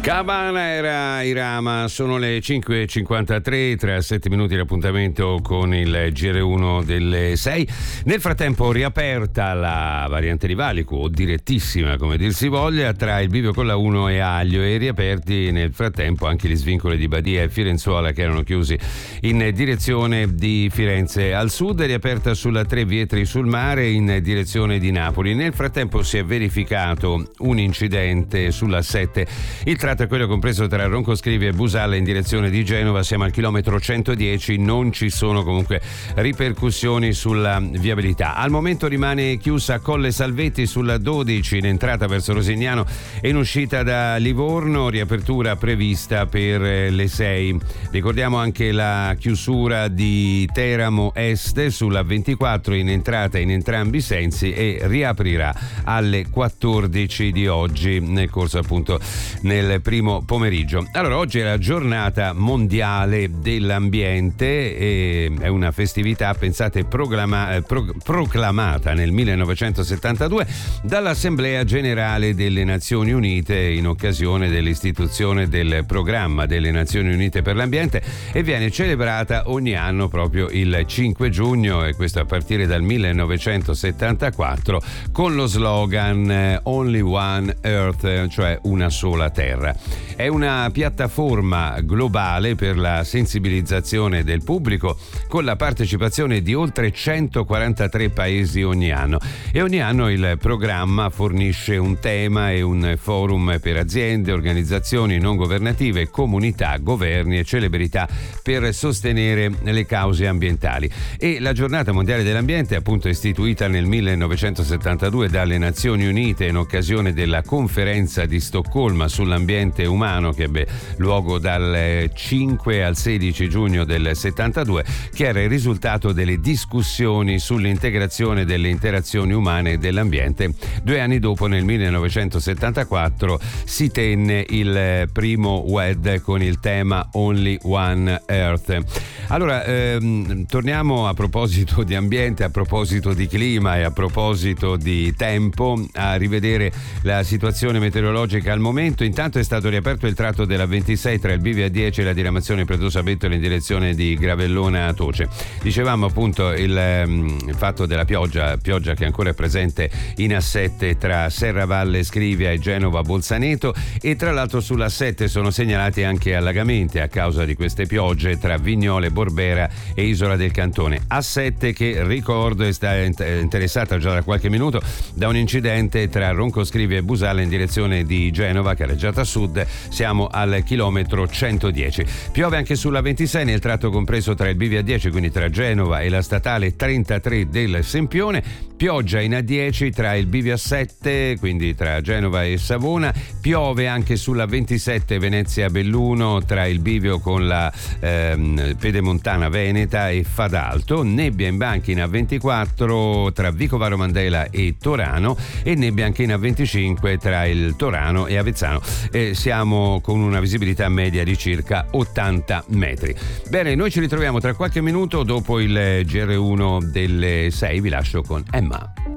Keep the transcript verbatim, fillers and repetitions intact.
Cabana era Irama, sono le cinque e cinquantatré, tra sette minuti l'appuntamento con il G R uno delle sei. Nel frattempo riaperta la variante di Valico, o direttissima come dir si voglia, tra il bivio con la uno e Aglio, e riaperti nel frattempo anche gli svincoli di Badia e Firenzuola che erano chiusi in direzione di Firenze. Al sud è riaperta sulla tre Vietri sul Mare in direzione di Napoli. Nel frattempo si è verificato un incidente sulla sette, il tratto è quello compreso tra Roncoscrivi e Busalla in direzione di Genova, siamo al chilometro centodieci, non ci sono comunque ripercussioni sulla viabilità. Al momento rimane chiusa Colle Salvetti sulla dodici in entrata verso Rosignano e in uscita da Livorno, riapertura prevista per le sei. Ricordiamo anche la chiusura di Teramo Est sulla ventiquattro in entrata in entrambi i sensi e riaprirà alle quattordici di oggi nel corso appunto nel primo pomeriggio. Allora, oggi è la giornata mondiale dell'ambiente e è una festività, pensate, proclama, pro, proclamata nel millenovecentosettantadue dall'Assemblea Generale delle Nazioni Unite in occasione dell'istituzione del Programma delle Nazioni Unite per l'Ambiente, e viene celebrata ogni anno proprio il cinque giugno, e questo a partire dal millenovecentosettantaquattro con lo slogan Only One Earth, cioè una sola terra. È una piattaforma globale per la sensibilizzazione del pubblico con la partecipazione di oltre centoquarantatré paesi ogni anno, e ogni anno il programma fornisce un tema e un forum per aziende, organizzazioni non governative, comunità, governi e celebrità per sostenere le cause ambientali. E la giornata mondiale dell'ambiente, appunto istituita nel millenovecentosettantadue dalle Nazioni Unite in occasione della conferenza di Stoccolma sull'ambiente umano, che ebbe luogo dal cinque al sedici giugno del settantadue, che era il risultato delle discussioni sull'integrazione delle interazioni umane e dell'ambiente. Due anni dopo, nel millenovecentosettantaquattro, si tenne il primo W E D con il tema Only One Earth. Allora, ehm, torniamo a proposito di ambiente, a proposito di clima e a proposito di tempo, a rivedere la situazione meteorologica al momento. Intanto è stato riaperto il tratto della ventisei tra il bivio A dieci e la diramazione Predosa Bettola in direzione di Gravellona a Toce. Dicevamo appunto il, il fatto della pioggia, pioggia che ancora è presente in A sette tra Serravalle Scrivia e Genova Bolzaneto, e tra l'altro sull'A sette sono segnalati anche allagamenti a causa di queste piogge tra Vignole, Borbera e Isola del Cantone. A sette che, ricordo, è stata interessata già da qualche minuto da un incidente tra Roncoscrivia e Busalla in direzione di Genova, carreggiata sud, siamo al chilometro centodieci. Piove anche sulla ventisei nel tratto compreso tra il bivio A dieci, quindi tra Genova e la statale trentatré del Sempione. Pioggia in A dieci tra il bivio A sette, quindi tra Genova e Savona. Piove anche sulla ventisette Venezia Belluno tra il bivio con la ehm, Pedemontana Veneta e Fadalto. Nebbia in banchi in A ventiquattro tra Vicovaro Mandela e Torano, e nebbia anche in A venticinque tra il Torano e Avezzano. Eh, siamo con una visibilità media di circa ottanta metri. Bene, noi ci ritroviamo tra qualche minuto dopo il G R uno delle sei. Vi lascio con Emma.